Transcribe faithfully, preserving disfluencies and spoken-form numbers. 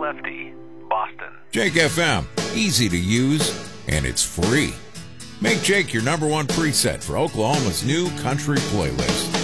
Lefty, Boston. Jake F M, easy to use, and it's free. Make Jake your number one preset for Oklahoma's new country playlist.